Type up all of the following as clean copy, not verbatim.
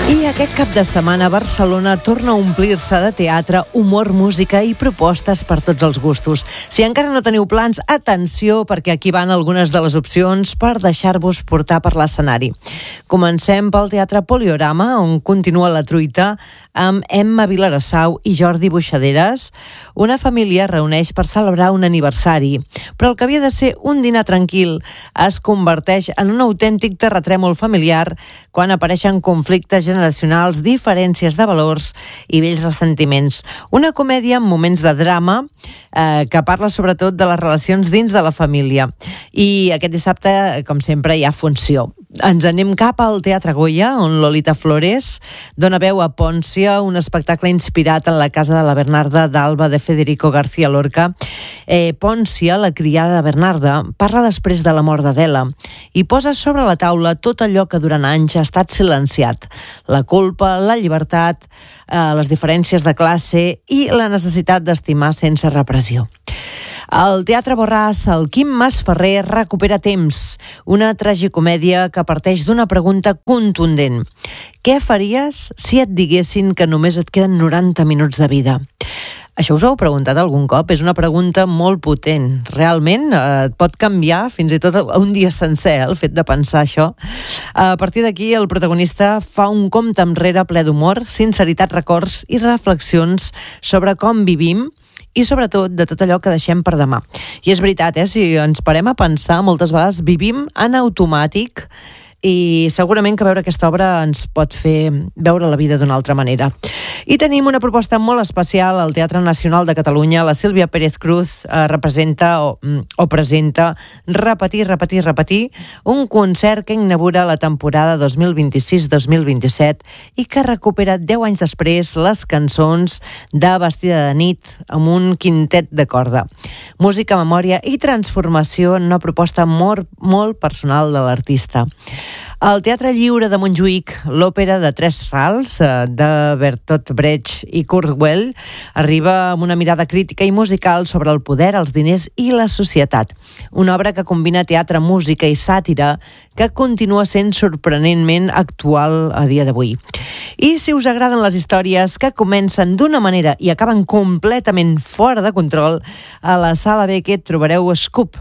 I aquest cap de setmana Barcelona torna a omplir-se de teatre, humor, música i propostes per tots els gustos. Si encara no teniu plans, atenció, perquè aquí van algunes de les opcions per deixar-vos portar per l'escenari. Comencem pel Teatre Poliorama, on continua la truita amb Emma Vilarassau i Jordi Buixaderes. Una família reuneix per celebrar un aniversari, però el que havia de ser un dinar tranquil es converteix en un autèntic terratrèmol familiar quan apareixen conflictes generacionals, diferències de valors i vells ressentiments. Una comèdia amb moments de drama que parla sobretot de les relacions dins de la família. I aquest dissabte, com sempre, hi ha funció. Ens anem cap al Teatre Goya, on Lolita Flores dona veu a Pòncia, un espectacle inspirat en la casa de la Bernarda d'Alba de Federico García Lorca. Pòncia, la criada de Bernarda, parla després de la mort d'Adela i posa sobre la taula tot allò que durant anys ha estat silenciat. La culpa, la llibertat, les diferències de classe i la necessitat d'estimar sense repressió. Al Teatre Borràs, el Quim Masferrer recupera Temps, una tragicomèdia que parteix d'una pregunta contundent. Què faries si et diguessin que només et queden 90 minuts de vida? Això us ho heu preguntat algun cop? És una pregunta molt potent. Realment et pot canviar fins i tot un dia sencer, el fet de pensar això. A partir d'aquí, el protagonista fa un compte enrere ple d'humor, sinceritat, records i reflexions sobre com vivim i sobretot de tot allò que deixem per demà. I és veritat, si ens parem a pensar, moltes vegades vivim en automàtic i segurament que veure aquesta obra ens pot fer veure la vida d'una altra manera. I tenim una proposta molt especial al Teatre Nacional de Catalunya. La Sílvia Pérez Cruz representa o presenta Repetir, un concert que inaugura la temporada 2026-2027 i que recupera 10 anys després les cançons de Vestida de nit amb un quintet de corda. Música, memòria i transformació en una proposta molt personal de l'artista. Al Teatre Lliure de Montjuïc, l'òpera de Tres Rals, de Bertolt Brecht i Kurt Weill, arriba amb una mirada crítica i musical sobre el poder, els diners i la societat. Una obra que combina teatre, música i sàtira que continua sent sorprenentment actual a dia d'avui. I si us agraden les històries que comencen d'una manera i acaben completament fora de control, a la Sala Beckett trobareu Scoop.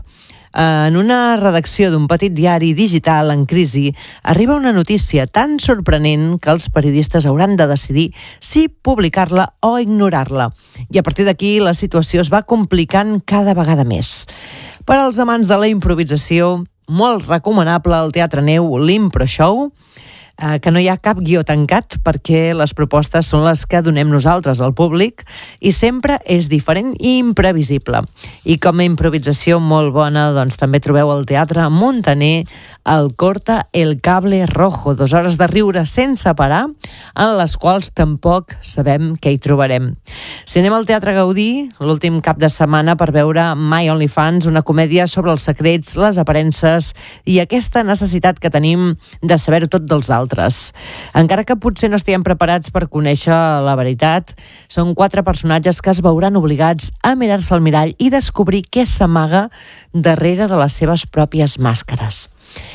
En una redacció d'un petit diari digital en crisi, arriba una notícia tan sorprenent que els periodistes hauran de decidir si publicar-la o ignorar-la. I a partir d'aquí la situació es va complicant cada vegada més. Per als amants de la improvisació, molt recomanable al Teatre Neu l'Impro Show, que no hi ha cap guió tancat perquè les propostes són les que donem nosaltres al públic i sempre és diferent i imprevisible. I com a improvisació molt bona, doncs també trobeu al Teatre Montaner el Corta el Cable Rojo, 2 hores de riure sense parar, en les quals tampoc sabem què hi trobarem. Si anem al Teatre Gaudí, l'últim cap de setmana per veure My Only Fans, una comèdia sobre els secrets, les aparences i aquesta necessitat que tenim de saber-ho tot dels altres. Encara que potser no estiguem preparats per conèixer la veritat, són 4 personatges que es veuran obligats a mirar-se al mirall i descobrir què s'amaga darrere de les seves pròpies màscares.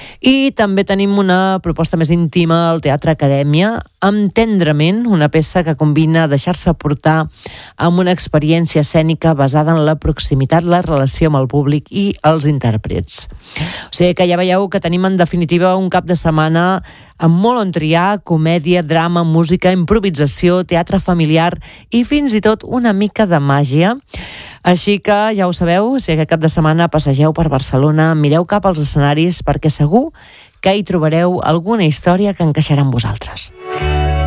I també tenim una proposta més íntima al Teatre Acadèmia, amb Tendrament, una peça que combina deixar-se portar amb una experiència escènica basada en la proximitat, la relació amb el públic i els intèrprets. O sigui que ja veieu que tenim en definitiva un cap de setmana amb molt on triar, comèdia, drama, música, improvisació, teatre familiar i fins i tot una mica de màgia. Així que ja ho sabeu, si aquest cap de setmana passegeu per Barcelona, mireu cap als escenaris perquè segur que hi trobareu alguna història que encaixarà amb vosaltres.